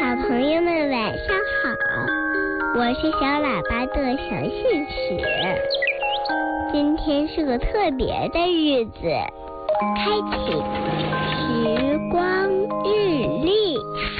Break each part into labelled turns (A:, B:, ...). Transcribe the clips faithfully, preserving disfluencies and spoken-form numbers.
A: 小朋友们晚上好，我是小喇叭的小信使。今天是个特别的日子，开启时光日历。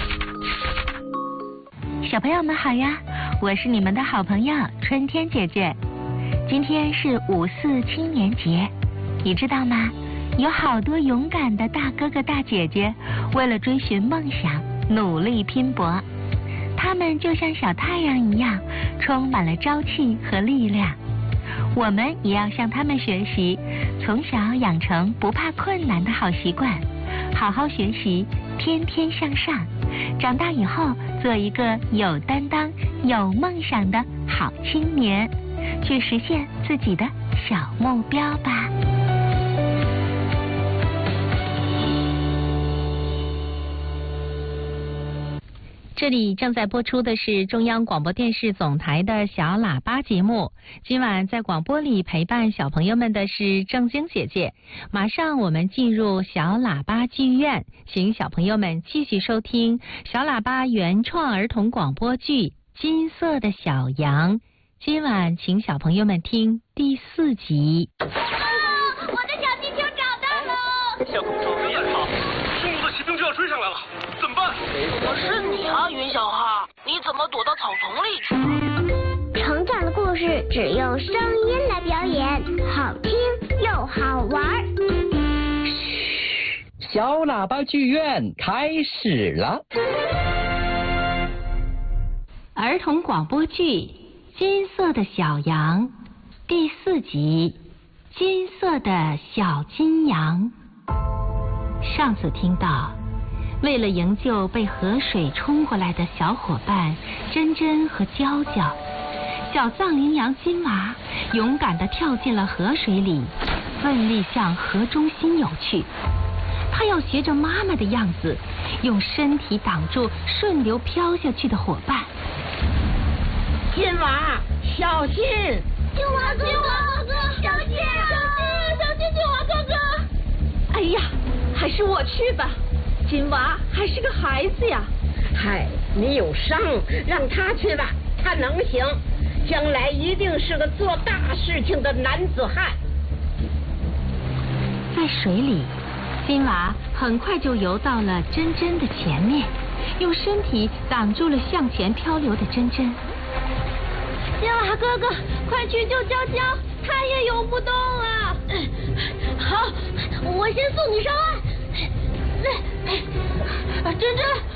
B: 小朋友们好呀，我是你们的好朋友春天姐姐。今天是五四青年节，你知道吗？有好多勇敢的大哥哥大姐姐，为了追寻梦想努力拼搏，他们就像小太阳一样，充满了朝气和力量。我们也要向他们学习，从小养成不怕困难的好习惯，好好学习，天天向上，长大以后做一个有担当、有梦想的好青年，去实现自己的小目标吧。这里正在播出的是中央广播电视总台的小喇叭节目。今晚在广播里陪伴小朋友们的是正晶姐姐。马上我们进入小喇叭剧院，请小朋友们继续收听小喇叭原创儿童广播剧《金色的小羊》。今晚请小朋友们听第四集。
C: 啊！我的小地球找到了！
D: 小公主你也好，中国的骑兵就要追上来了，怎么办？
E: 是你啊，云小哈，你怎么躲到草丛里去了？
A: 成长的故事只用声音来表演，好听又好玩。
F: 嘘，小喇叭剧院开始了。
B: 儿童广播剧《金色的小羊》第四集《金色的小金羊》。上次听到，为了营救被河水冲过来的小伙伴珍珍和娇娇，小藏羚羊金娃勇敢地跳进了河水里，奋力向河中心游去。他要学着妈妈的样子，用身体挡住顺流飘下去的伙伴。
E: 金娃，小心！
C: 金娃哥哥，小心！小心！小心！金娃哥哥！
G: 哎呀，还是我去吧。金娃还是个孩子呀。
E: 嗨，你有伤，让他去吧，他能行，将来一定是个做大事情的男子汉。
B: 在水里，金娃很快就游到了珍珍的前面，用身体挡住了向前漂流的珍珍。
C: 金娃哥哥，快去救娇娇，她也游不动了。好，我先送你上岸。珍珍，